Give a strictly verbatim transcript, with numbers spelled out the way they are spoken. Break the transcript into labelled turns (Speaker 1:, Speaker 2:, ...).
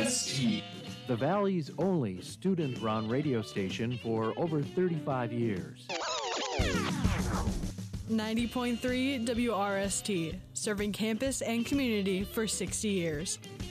Speaker 1: S T,
Speaker 2: the Valley's only student-run radio station for over thirty-five years.
Speaker 3: ninety point three W R S T, serving campus and community for sixty years.